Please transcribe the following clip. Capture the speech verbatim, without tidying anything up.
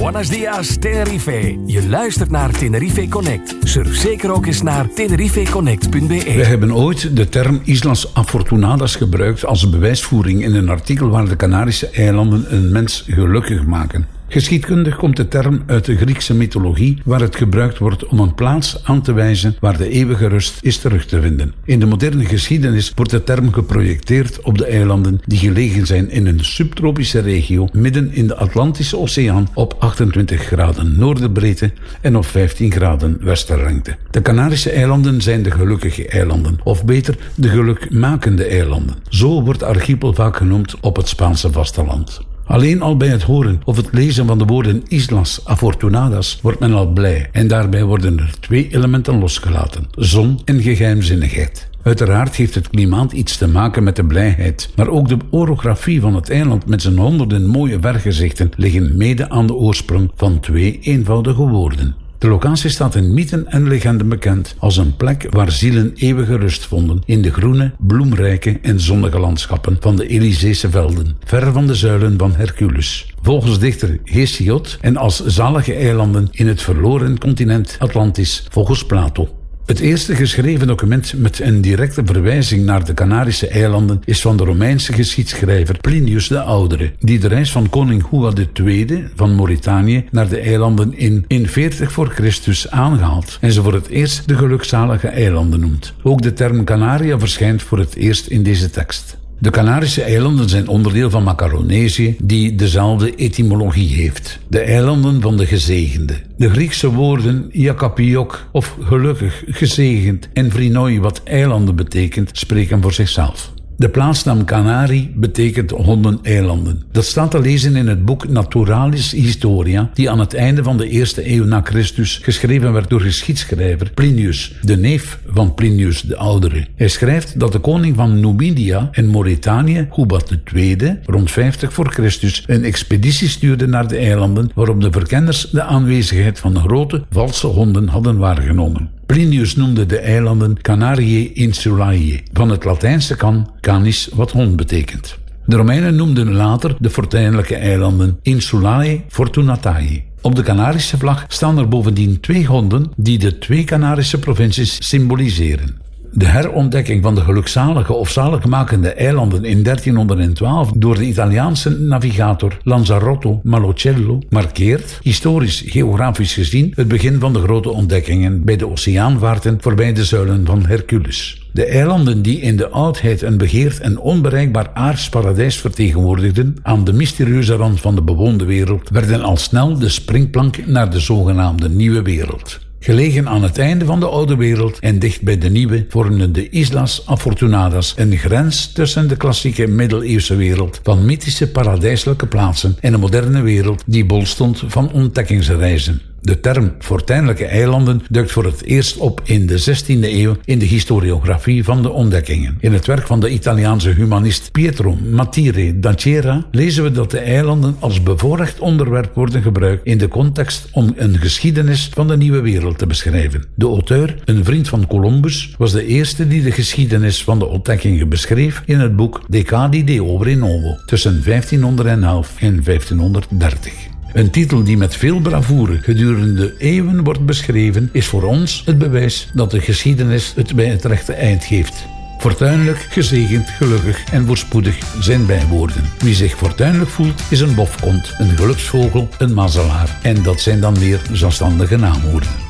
Buenos dias, Tenerife. Je luistert naar Tenerife Connect. Surf zeker ook eens naar tenerife connect punt b e. We hebben ooit de term Islas Afortunadas gebruikt als bewijsvoering in een artikel waar de Canarische eilanden een mens gelukkig maken. Geschiedkundig komt de term uit de Griekse mythologie, waar het gebruikt wordt om een plaats aan te wijzen waar de eeuwige rust is terug te vinden. In de moderne geschiedenis wordt de term geprojecteerd op de eilanden die gelegen zijn in een subtropische regio midden in de Atlantische Oceaan op achtentwintig graden noordenbreedte en op vijftien graden westerlengte. De Canarische eilanden zijn de gelukkige eilanden, of beter de gelukmakende eilanden. Zo wordt de archipel vaak genoemd op het Spaanse vasteland. Alleen al bij het horen of het lezen van de woorden Islas Afortunadas wordt men al blij. En daarbij worden er twee elementen losgelaten: zon en geheimzinnigheid. Uiteraard heeft het klimaat iets te maken met de blijheid, maar ook de orografie van het eiland met zijn honderden mooie vergezichten liggen mede aan de oorsprong van twee eenvoudige woorden. De locatie staat in mythen en legenden bekend als een plek waar zielen eeuwige rust vonden in de groene, bloemrijke en zonnige landschappen van de Elyseese velden, ver van de zuilen van Hercules. Volgens dichter Hesiod en als zalige eilanden in het verloren continent Atlantis volgens Plato. Het eerste geschreven document met een directe verwijzing naar de Canarische eilanden is van de Romeinse geschiedschrijver Plinius de Oudere, die de reis van koning Hua de Tweede van Mauritanië naar de eilanden in, in veertig voor Christus aangehaald en ze voor het eerst de gelukzalige eilanden noemt. Ook de term Canaria verschijnt voor het eerst in deze tekst. De Canarische eilanden zijn onderdeel van Macaronesië, die dezelfde etymologie heeft. De eilanden van de gezegende. De Griekse woorden Iakapiok of gelukkig, gezegend en Vrinoi, wat eilanden betekent, spreken voor zichzelf. De plaatsnaam Canari betekent hondeneilanden. Dat staat te lezen in het boek Naturalis Historia, die aan het einde van de eerste eeuw na Christus geschreven werd door geschiedschrijver Plinius, de neef van Plinius de Oudere. Hij schrijft dat de koning van Numidia en Mauritanië, Hubat de Tweede, rond vijftig voor Christus, een expeditie stuurde naar de eilanden, waarop de verkenners de aanwezigheid van grote, valse honden hadden waargenomen. Plinius noemde de eilanden Canariae Insulae, van het Latijnse can, canis, wat hond betekent. De Romeinen noemden later de fortuinlijke eilanden Insulae Fortunatae. Op de Canarische vlag staan er bovendien twee honden die de twee Canarische provincies symboliseren. De herontdekking van de gelukzalige of zaligmakende eilanden in dertienhonderdtwaalf door de Italiaanse navigator Lanzarotto Malocello markeert, historisch geografisch gezien, het begin van de grote ontdekkingen bij de oceaanvaarten voorbij de zuilen van Hercules. De eilanden die in de oudheid een begeerd en onbereikbaar aards paradijs vertegenwoordigden aan de mysterieuze rand van de bewoonde wereld, werden al snel de springplank naar de zogenaamde nieuwe wereld. Gelegen aan het einde van de oude wereld en dicht bij de nieuwe vormden de Islas Afortunadas een grens tussen de klassieke middeleeuwse wereld van mythische paradijselijke plaatsen en een moderne wereld die bol stond van ontdekkingsreizen. De term fortuinlijke eilanden duikt voor het eerst op in de zestiende eeuw in de historiografie van de ontdekkingen. In het werk van de Italiaanse humanist Pietro Mattire d'Acera lezen we dat de eilanden als bevoorrecht onderwerp worden gebruikt in de context om een geschiedenis van de nieuwe wereld te beschrijven. De auteur, een vriend van Columbus, was de eerste die de geschiedenis van de ontdekkingen beschreef in het boek Decadi de Obre Novo tussen vijftienhonderdelf en vijftienhonderddertig. Een titel die met veel bravoure gedurende eeuwen wordt beschreven, is voor ons het bewijs dat de geschiedenis het bij het rechte eind geeft. Fortuinlijk, gezegend, gelukkig en voorspoedig zijn bijwoorden. Wie zich fortuinlijk voelt, is een bofkont, een geluksvogel, een mazelaar. En dat zijn dan weer zelfstandige naamwoorden.